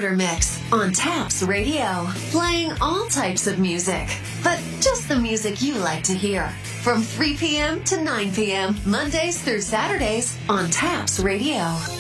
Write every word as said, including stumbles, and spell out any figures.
Murder Mix on Taps Radio, playing all types of music, but just the music you like to hear. From three p.m. to nine p.m., Mondays through Saturdays on Taps Radio.